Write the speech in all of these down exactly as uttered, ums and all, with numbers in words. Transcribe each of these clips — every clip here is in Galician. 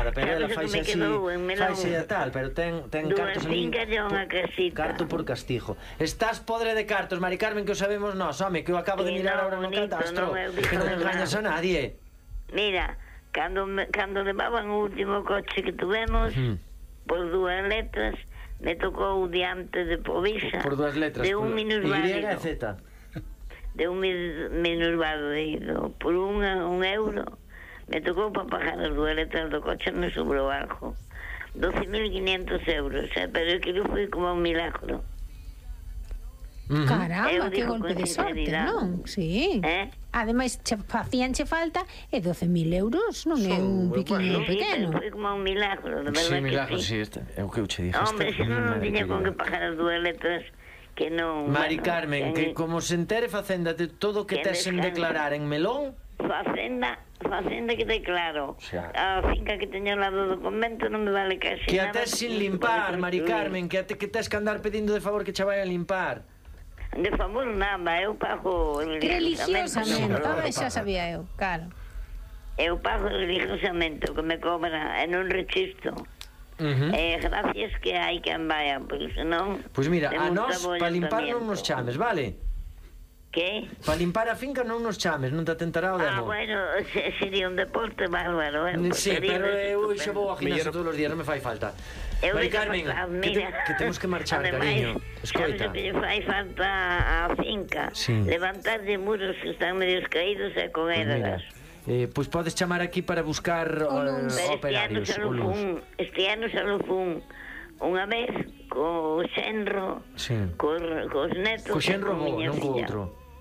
nada, pero ela Sabes o que faise me así, quedou en melón? faise a tal, pero ten, ten Dúas cartos ali, fincas e unha casita. carto por castigo. Estás podre de cartos, Mari Carmen, que o sabemos nós, home, que eu acabo de Sí, mirar no, agora no bonito, catastro, non, eu que non digo engañas a nada. nadie. Mira, cando, me, cando levaban o último coche que tuvemos, Hmm. por dúas letras, me tocou diante de Povisa. Por dúas letras, de un por- minusválido. Y e Z. De un minusválido. Por unha, un euro, me tocou para pagar as dúas letras do coche, me sobrou algo. doce mil quinientos euros, eh? Pero aquilo foi como un milagro. Uh -huh. Caramba, Eu que digo golpe con de sorte, sinceridade. non? Sí. Eh? Ademais, che facíanche falta e doce mil euros non é un Son, piquiño bueno. pequeno. Sí, foi como un milagro, de verdad Sí, que milagro, sí. sí, este, é o que eu che dixo. Hombre, este, se non, non madre tiña con querida. que pagar as dúas letras que non... Mari bueno, Carmen, que como se entere Facenda de todo o que Que tes en descanse. declarar en Melón, Facenda, facenda que te claro. O sea, a finca que teño ao lado do convento non me vale casi que a nada. tes sin porque limpar, pode Mari construir. Carmen, que a te que tes que andar pedindo de favor que che vai a limpar. De favor nada, eu pago Religiosamente, No, ah, no, xa paga. sabía eu, claro. Eu pago religiosamente o que me cobra e non rechisto. Uh -huh. Eh, gracias que hai quen vaya, porque senón... Pois mira, a temos nós traballo para limpar tamén. non nos chames, vale? Que? Para limpar a finca non nos chames, non te atentará o Ah, demo. bueno, se, sería un deporte bárbaro, eh? Sí, Sería pero eu estupendo. xa vou ao gimnasio Mellor- todos os días, non me fai falta. Eu Mari digo, Carmen, ah, que, te, mira, que temos que marchar, ademais, cariño. Sabes Escoita. o que lle fai falta á finca? Sí. Levantar de muros que están medios caídos e con Pois mira, héradas. eh, pois podes chamar aquí para buscar O eh, luns. Pero este ano operarios. xa o non luns. fun, este ano xa non fun unha vez co xenro, Sí. co, cos netos, Co xenro e bo, miña non co filla. outro.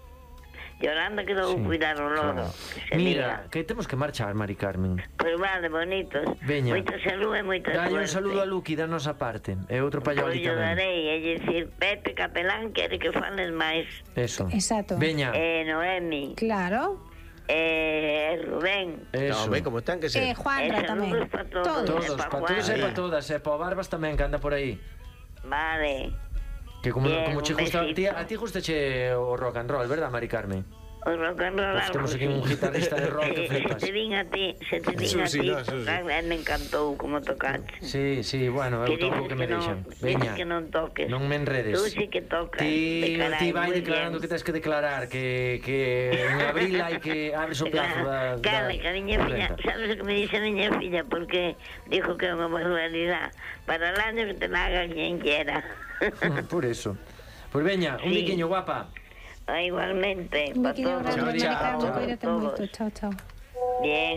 Yolanda quedou Sí, cuidar o loro, claro. que se Mira, diga. que temos que marchar, Mari Carmen. Pois vale, bonitos. Veña. Moita salud e moita Dalle un suerte. saludo a Luqui da nosa parte. E outro para Pois Yoli yo tamén. darei, é dicir, Pepe Capelán quere que fales máis. Eso. Exacto. Veña. Eh, Noemi, Claro. eh, Rubén, Eso. No, ve como están que se... E Juanra Eh, tamén. saludos pa todos. Todos. Todos, E pa para todos e Juan. para todas, e para o Barbas tamén que anda por aí. vale. Que como, Bien, como che un gusta, besito. ti, a ti gustache o rock and roll, verdad, Mari Carmen? O rock and roll Pues algo, temos aquí un sí. guitarrista de rock que Se- flipas. Se te vin a ti, se te vin Eso a sí, ti, no, eso sí. tocar, eh, me encantou como tocaste. Sí, sí, bueno, eu Que toco dices que me non- deixan. dices Veña. que non toques. Non me enredes. Tú sí que tocas. Ti, de carai, ti vai moi declarando bien. que tens que declarar que, que en abril hai que abres o plazo da... Claro, da que a miña filla, renta. sabes o que me dice a miña filla? Porque dijo que é unha barbaridade. Para el año que te la haga quien quiera. Por eso. Pois veña, un Sí. biquiño, guapa. Ah, igualmente, Un para pequeno todos. grande, Chao, Mari chao. Carmen, Chao. cuídate Todos. moito. Chao, chao. Bien.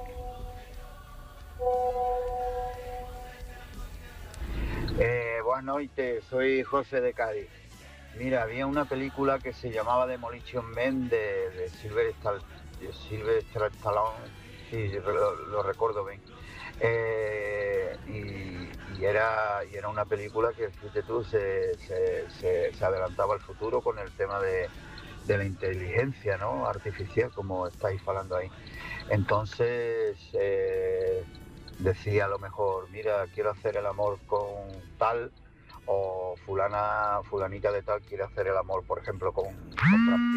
Eh, buenas noches, soy José de Cádiz. Mira, había una película que se llamaba Demolition Man de, de Sylvester, de Sylvester Stallone, sí, lo, lo recuerdo bien. Eh, y, y, era, y era una película que, fíjate tú, se, se, se, se adelantaba al futuro con el tema de, de la inteligencia, ¿no?, artificial, como estáis hablando ahí. Entonces, eh, decía a lo mejor, mira, quiero hacer el amor con tal, o fulana, fulanita de tal quiere hacer el amor, por ejemplo, con, con Brad Pitt.